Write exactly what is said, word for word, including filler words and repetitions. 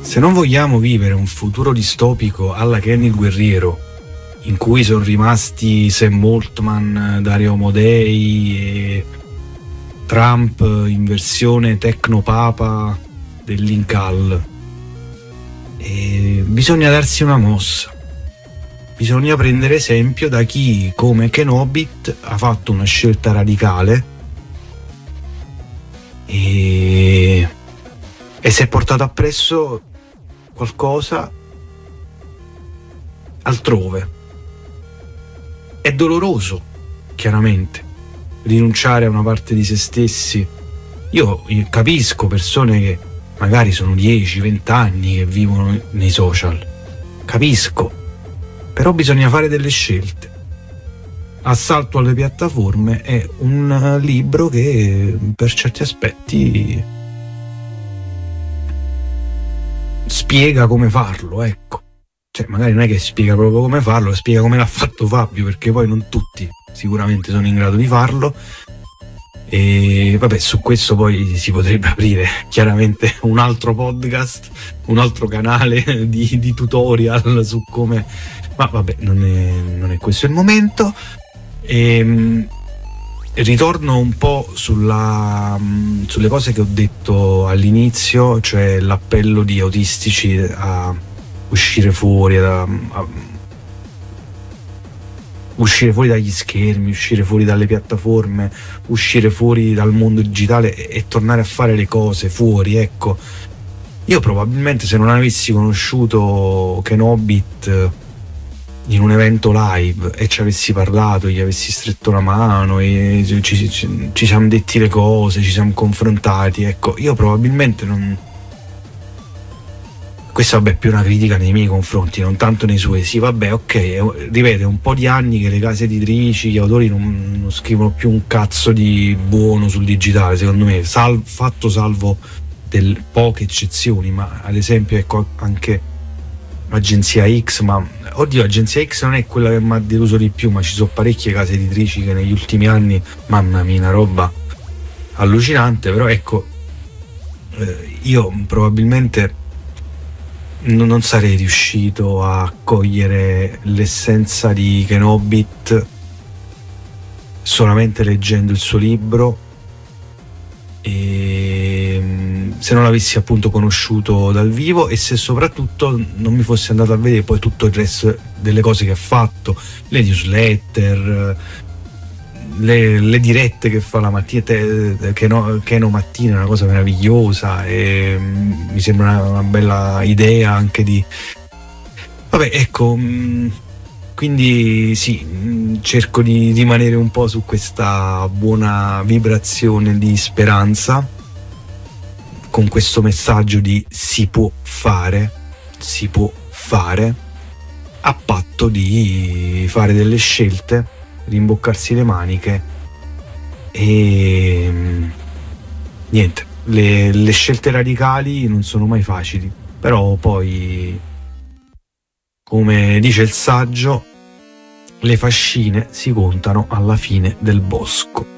Se non vogliamo vivere un futuro distopico alla Kenny il Guerriero, in cui sono rimasti Sam Altman, Dario Amodei e Trump in versione tecnopapa dell'Incal, e bisogna darsi una mossa. Bisogna prendere esempio da chi, come Kenobit, ha fatto una scelta radicale e, e si è portato appresso qualcosa altrove. È doloroso, chiaramente, rinunciare a una parte di se stessi. Io, io capisco persone che magari sono dieci venti anni che vivono nei social, capisco, però bisogna fare delle scelte. Assalto alle piattaforme è un libro che per certi aspetti spiega come farlo, ecco. Cioè, magari non è che spiega proprio come farlo, spiega come l'ha fatto Fabio, perché poi non tutti sicuramente sono in grado di farlo. E vabbè, su questo poi si potrebbe aprire chiaramente un altro podcast, un altro canale di, di tutorial su come, ma vabbè, non è, non è questo il momento. E ritorno un po' sulla, sulle cose che ho detto all'inizio, cioè l'appello di autistici a uscire fuori, a, a uscire fuori dagli schermi, uscire fuori dalle piattaforme, uscire fuori dal mondo digitale e, e tornare a fare le cose fuori, ecco. Io probabilmente, se non avessi conosciuto Kenobit in un evento live e ci avessi parlato, gli avessi stretto la mano e ci, ci, ci, ci siamo detti le cose, ci siamo confrontati, ecco, io probabilmente non... Questa vabbè è più una critica nei miei confronti, non tanto nei suoi. Sì, vabbè, ok, rivede un po' di anni che le case editrici, gli autori non, non scrivono più un cazzo di buono sul digitale, secondo me, sal, fatto salvo delle poche eccezioni, ma ad esempio ecco anche Agenzia X, ma oddio, Agenzia X non è quella che mi ha deluso di più, ma ci sono parecchie case editrici che negli ultimi anni, mamma mia, una roba allucinante. Però ecco, eh, io probabilmente non sarei riuscito a cogliere l'essenza di Kenobit solamente leggendo il suo libro, e se non l'avessi appunto conosciuto dal vivo, e se soprattutto non mi fossi andato a vedere poi tutto il resto delle cose che ha fatto, le newsletter, le, le dirette che fa la mattina, che no, che no mattina, è una cosa meravigliosa, e mi sembra una, una bella idea anche di, vabbè, ecco, quindi sì, cerco di rimanere un po' su questa buona vibrazione di speranza, con questo messaggio di si può fare, si può fare, a patto di fare delle scelte, rimboccarsi le maniche e niente, le, le scelte radicali non sono mai facili, però poi, come dice il saggio, le fascine si contano alla fine del bosco.